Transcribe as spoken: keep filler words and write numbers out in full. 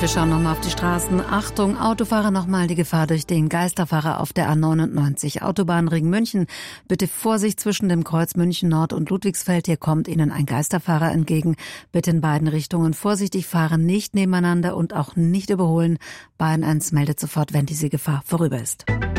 Wir schauen nochmal auf die Straßen. Achtung, Autofahrer, nochmal die Gefahr durch den Geisterfahrer auf der A neunundneunzig. Autobahnring München. Bitte Vorsicht zwischen dem Kreuz München Nord und Ludwigsfeld. Hier kommt Ihnen ein Geisterfahrer entgegen. Bitte in beiden Richtungen vorsichtig fahren, nicht nebeneinander und auch nicht überholen. Bayern eins meldet sofort, wenn diese Gefahr vorüber ist.